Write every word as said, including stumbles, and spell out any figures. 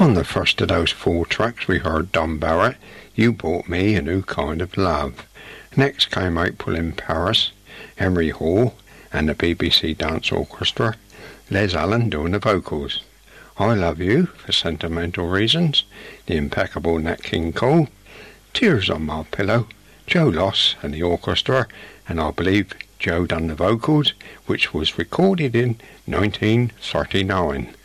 On the first of those four tracks we heard Don Barrett, You Bought Me a New Kind of Love. Next came April in Paris, Henry Hall and the B B C Dance Orchestra, Les Allen doing the vocals. I Love You for Sentimental Reasons, the impeccable Nat King Cole, Tears on My Pillow, Joe Loss and the orchestra, and I believe Joe done the vocals, which was recorded in nineteen thirty-nine.